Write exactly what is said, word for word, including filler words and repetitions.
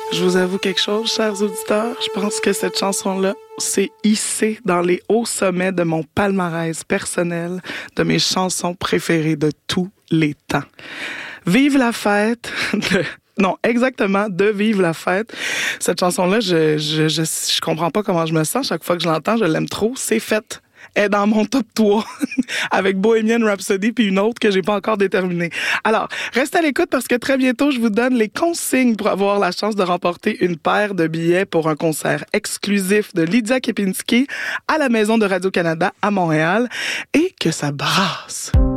Je vous avoue quelque chose, chers auditeurs. Je pense que cette chanson-là s'est hissée dans les hauts sommets de mon palmarès personnel, de mes chansons préférées de tous les temps. Vive la fête de... Non, exactement, de Vive la fête. Cette chanson-là, je, je, je, je comprends pas comment je me sens. Chaque fois que je l'entends, je l'aime trop. C'est fait. Elle est dans mon top trois avec Bohemian Rhapsody puis une autre que j'ai pas encore déterminée. Alors, restez à l'écoute parce que très bientôt, je vous donne les consignes pour avoir la chance de remporter une paire de billets pour un concert exclusif de Lydia Kepinski à la Maison de Radio-Canada à Montréal et que ça brasse.